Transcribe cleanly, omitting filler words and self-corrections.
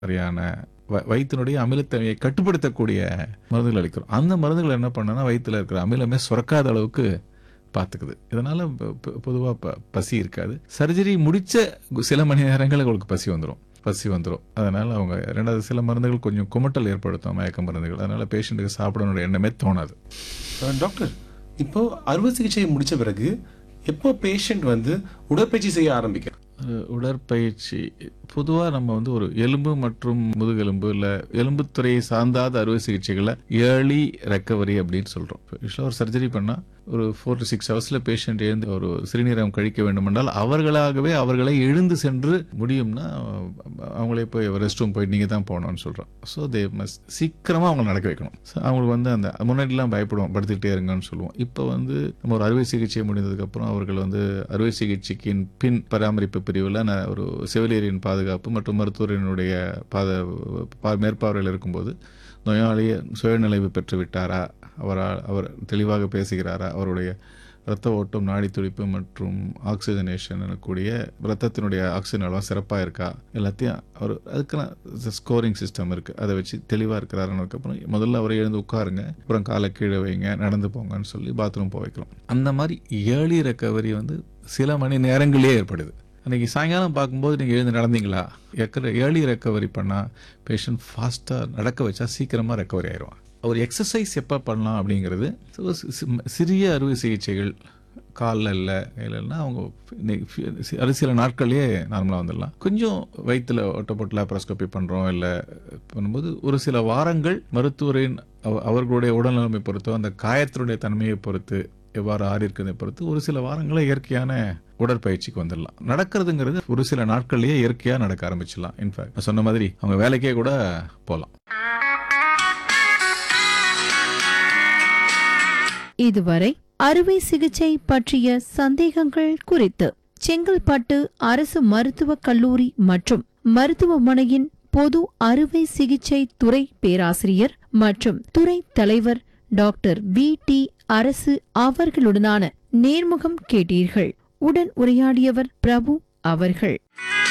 சரியான வயிற்றினுடைய அமிலத்தன்மையை கட்டுப்படுத்தக்கூடிய மருந்துகள் அளிக்கிறோம். அந்த மருந்துகள் என்ன பண்ணனா வயிற்றில் இருக்கிற அமிலமே சுரக்காத அளவுக்கு பார்த்துக்குது. இதனால பொதுவாக பசி இருக்காது. சர்ஜரி முடிச்ச சில மணி நேரங்கள் உங்களுக்கு பசி வந்துடும். அதனால அவங்க ரெண்டாவது சில மருந்துகள் கொஞ்சம் குமட்டல் ஏற்படுத்தும், மயக்க மருந்துகள். அதனால பேஷண்ட்டுக்கு சாப்பிடணுன்ற எண்ணமே தோணாது. டாக்டர், இப்போ அறுவை சிகிச்சை முடிச்ச பிறகு எப்போ பேஷண்ட் உடற்பயிற்சி செய்ய ஆரம்பிக்க? உடற்பயிற்சி பொதுவாக நம்ம ஒரு எலும்பு மற்றும் முதுகெலும்பு இல்லை எலும்புத்துறையை சார்ந்தாத அறுவை சிகிச்சைகளை ஏர்லி ரெக்கவரி அப்படின்னு சொல்கிறோம். யூஸ்வலாக ஒரு சர்ஜரி பண்ணால் ஒரு 4 to 6 ஹவர்ஸில் பேஷண்ட் எழுந்து ஒரு சிறுநீரகம் கழிக்க வேண்டுமென்றால் அவர்களை எழுந்து சென்று முடியும்னா அவங்களே போய் ரெஸ்ட் ரூம் போயிட்டு நீங்கள் தான் போகணும்னு சொல்கிறோம். ஸோ தே மஸ்ட் சீக்கிரமாக அவங்களை நடக்க வைக்கணும். அவங்களுக்கு அந்த முன்னாடிலாம் பயப்படுவோம், படுத்துக்கிட்டே இருங்கன்னு சொல்லுவோம். இப்போ நம்ம ஒரு அறுவை சிகிச்சை முடிந்ததுக்கப்புறம் அவர்கள் அறுவை சிகிச்சைக்கின் பின் பராமரிப்பு பிரிவில் ஒரு செவிலியரின் பாதுகாப்பு மற்றும் மருத்துவரினுடைய மேற்பார்வையில் இருக்கும்போது நோயாளியை சுயநிலைவு பெற்று விட்டாரா, அவர் தெளிவாக பேசுகிறாரா, அவருடைய இரத்த ஓட்டம், நாடி துடிப்பு மற்றும் ஆக்சிஜனேஷன் கூடிய இரத்தத்தினுடைய ஆக்சிஜன் அளவு சிறப்பாக இருக்கா, எல்லாத்தையும் அதுக்கான ஸ்கோரிங் சிஸ்டம் இருக்குது. அதை வச்சு தெளிவாக இருக்கிறாருன்னு முதல்ல அவரை எழுந்து உட்காருங்க, அப்புறம் காலை கீழே வைங்க, நடந்து போங்கன்னு சொல்லி பாத்ரூம் போக வைக்கிறோம். அந்த மாதிரி ஏர்லி ரெக்கவரி சில மணி நேரங்களே ஏற்படுது. அன்றைக்கி சாயங்காலம் பார்க்கும்போது நீங்கள் எழுந்து நடந்தீங்களா, ஏர்லி ரெக்கவரி பண்ணால் பேஷண்ட் ஃபாஸ்ட்டாக நடக்க வச்சா சீக்கிரமாக ரெக்கவரி ஆயிடுவான். ஒரு எக்ஸசைஸ் எப்போ பண்ணலாம் அப்படிங்கிறது சிறிய அறுவை சிகிச்சைகள் காலில் இல்லைன்னா அவங்க சில நாட்கள்லேயே நார்மலாக வந்துடலாம். கொஞ்சம் வயிற்றில் ஒட்டப்பட்டு லேப்ரோஸ்கோபி பண்ணுறோம் இல்லை பண்ணும்போது ஒரு சில வாரங்கள் மருத்துவரின் அவர்களுடைய உடல்நிலைமை பொறுத்தோ அந்த காயத்தினுடைய தன்மையை பொறுத்து எவ்வாறு ஆறி இருக்கிறதை பொறுத்து ஒரு சில வாரங்களில் இயற்கையான உடற்பயிற்சிக்கு வந்துடலாம். நடக்கிறதுங்கிறது ஒரு சில நாட்கள்லேயே இயற்கையாக நடக்க ஆரம்பிச்சிடலாம். இன்ஃபேக்ட் நான் சொன்ன மாதிரி அவங்க வேலைக்கே கூட போகலாம். இதுவரை அறுவை சிகிச்சை பற்றிய சந்தேகங்கள் குறித்து செங்கல்பட்டு அரசு மருத்துவக் கல்லூரி மற்றும் மருத்துவமனையின் பொது அறுவை சிகிச்சை துறை பேராசிரியர் மற்றும் துறை தலைவர் டாக்டர் VT அரசு அவர்களுடனான நேர்முகம் கேட்டீர்கள். உடன் உரையாடியவர் பிரபு அவர்கள்.